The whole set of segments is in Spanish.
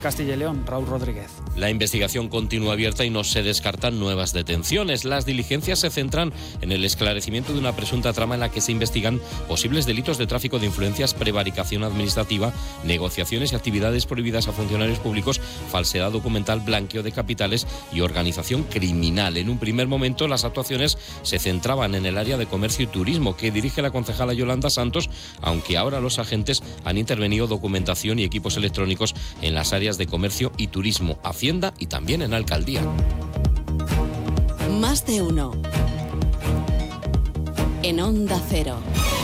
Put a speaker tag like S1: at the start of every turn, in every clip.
S1: Castilla y León, Raúl Rodríguez.
S2: La investigación continúa abierta y no se descartan nuevas detenciones. Las diligencias se centran en el esclarecimiento de una presunta trama en la que se investigan posibles delitos de tráfico de influencias, prevaricación administrativa, negociaciones y actividades prohibidas a funcionarios públicos, falsedad documental, blanqueo de capitales y organización criminal. En un primer momento, las actuaciones se centraban en el área de comercio y turismo que dirige la concejala Yolanda Santos, aunque ahora los agentes han intervenido documentación y equipos electrónicos en las áreas de comercio y turismo, Hacienda y también en Alcaldía.
S3: Más de uno. En Onda Cero.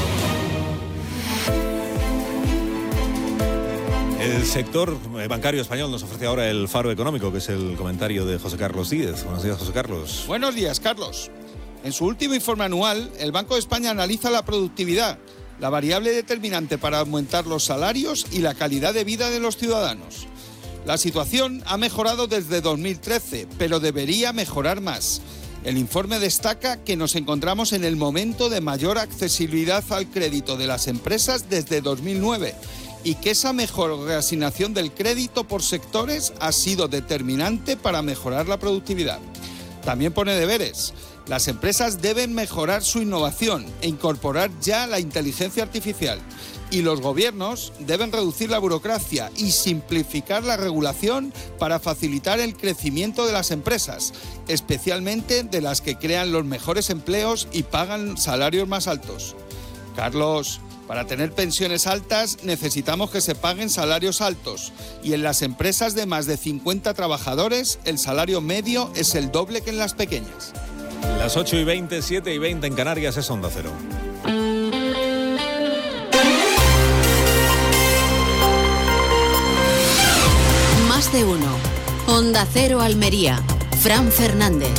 S4: El sector bancario español nos ofrece ahora el Faro Económico, que es el comentario de José Carlos Díez. Buenos días, José Carlos.
S5: Buenos días, Carlos. En su último informe anual, el Banco de España analiza la productividad, la variable determinante para aumentar los salarios y la calidad de vida de los ciudadanos. La situación ha mejorado desde 2013, pero debería mejorar más. El informe destaca que nos encontramos en el momento de mayor accesibilidad al crédito de las empresas desde 2009 y que esa mejor reasignación del crédito por sectores ha sido determinante para mejorar la productividad. También pone deberes. Las empresas deben mejorar su innovación e incorporar ya la inteligencia artificial. Y los gobiernos deben reducir la burocracia y simplificar la regulación para facilitar el crecimiento de las empresas, especialmente de las que crean los mejores empleos y pagan salarios más altos. Carlos, para tener pensiones altas necesitamos que se paguen salarios altos y en las empresas de más de 50 trabajadores el salario medio es el doble que en las pequeñas.
S4: Las 8:20, 7:20 en Canarias es Onda Cero.
S3: Más de uno. Onda Cero Almería. Fran Fernández.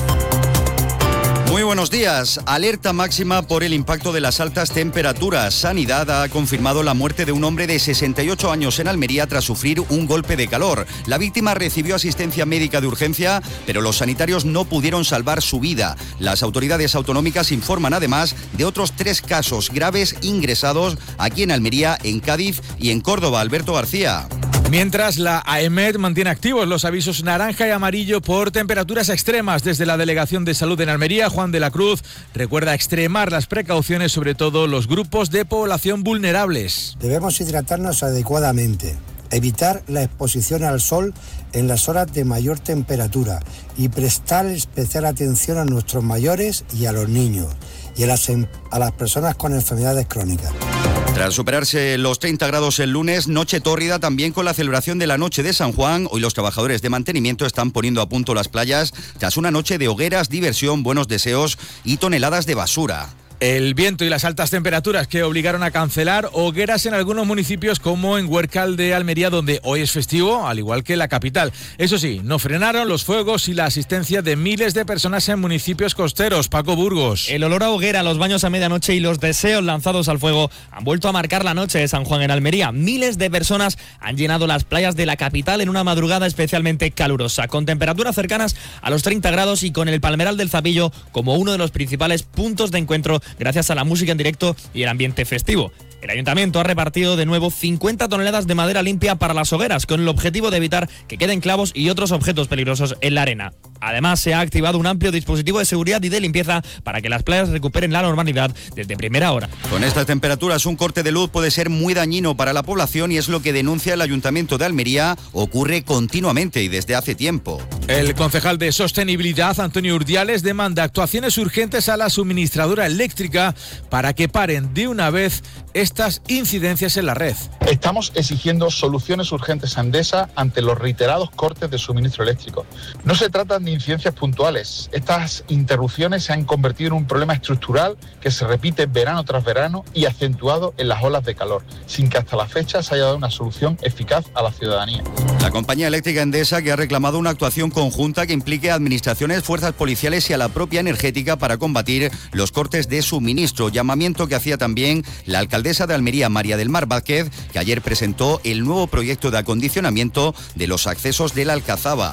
S6: Muy buenos días. Alerta máxima por el impacto de las altas temperaturas. Sanidad ha confirmado la muerte de un hombre de 68 años en Almería tras sufrir un golpe de calor. La víctima recibió asistencia médica de urgencia, pero los sanitarios no pudieron salvar su vida. Las autoridades autonómicas informan además de otros 3 casos graves ingresados aquí en Almería, en Cádiz y en Córdoba. Alberto García.
S7: Mientras la AEMET mantiene activos los avisos naranja y amarillo por temperaturas extremas. Desde la Delegación de Salud en Almería, Juan de la Cruz recuerda extremar las precauciones, sobre todo los grupos de población vulnerables.
S8: Debemos hidratarnos adecuadamente, evitar la exposición al sol en las horas de mayor temperatura y prestar especial atención a nuestros mayores y a los niños y a las personas con enfermedades crónicas.
S6: Tras superarse los 30 grados el lunes, noche tórrida también con la celebración de la Noche de San Juan. Hoy los trabajadores de mantenimiento están poniendo a punto las playas tras una noche de hogueras, diversión, buenos deseos y toneladas de basura.
S7: El viento y las altas temperaturas que obligaron a cancelar hogueras en algunos municipios como en Huércal de Almería, donde hoy es festivo, al igual que la capital. Eso sí, no frenaron los fuegos y la asistencia de miles de personas en municipios costeros. Paco Burgos.
S9: El olor a hoguera, los baños a medianoche y los deseos lanzados al fuego han vuelto a marcar la noche de San Juan en Almería. Miles de personas han llenado las playas de la capital en una madrugada especialmente calurosa, con temperaturas cercanas a los 30 grados y con el Palmeral del Zapillo como uno de los principales puntos de encuentro gracias a la música en directo y el ambiente festivo. El ayuntamiento ha repartido de nuevo 50 toneladas de madera limpia para las hogueras, con el objetivo de evitar que queden clavos y otros objetos peligrosos en la arena. Además, se ha activado un amplio dispositivo de seguridad y de limpieza para que las playas recuperen la normalidad desde primera hora.
S6: Con estas temperaturas, un corte de luz puede ser muy dañino para la población y es lo que denuncia el Ayuntamiento de Almería. Ocurre continuamente y desde hace tiempo.
S7: El concejal de Sostenibilidad, Antonio Urdiales, demanda actuaciones urgentes a la suministradora eléctrica para que paren de una vez estas incidencias en la red.
S10: Estamos exigiendo soluciones urgentes a Endesa ante los reiterados cortes de suministro eléctrico. No se trata de incidencias puntuales. Estas interrupciones se han convertido en un problema estructural que se repite verano tras verano y acentuado en las olas de calor, sin que hasta la fecha se haya dado una solución eficaz a la ciudadanía.
S6: La compañía eléctrica Endesa, que ha reclamado una actuación conjunta que implique a administraciones, fuerzas policiales y a la propia energética para combatir los cortes de suministro. Llamamiento que hacía también la alcaldesa de Almería, María del Mar Vázquez, que ayer presentó el nuevo proyecto de acondicionamiento de los accesos de la Alcazaba.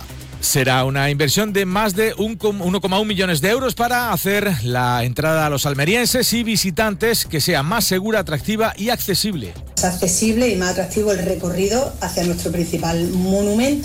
S7: Será una inversión de más de 1,1 millones de euros para hacer la entrada a los almerienses y visitantes que sea más segura, atractiva y accesible.
S1: Más accesible y más atractivo el recorrido hacia nuestro principal monumento.